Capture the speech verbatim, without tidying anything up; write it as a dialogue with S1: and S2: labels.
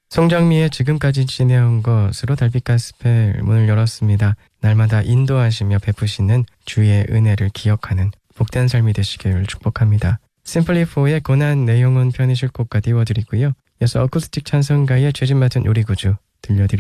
S1: 송정미의 지금까지 지내온 것으로 달빛 가스펠 문을 열었습니다. 날마다 인도하시며 베푸시는 주의 은혜를 기억하는 복된 삶이 되시기를 축복합니다. 심플리포의 고난 내용은 편의실 곡과 띄워드리고요. 이어서 어쿠스틱 찬송가의 죄진 맡은 요리구주 들려드립니다.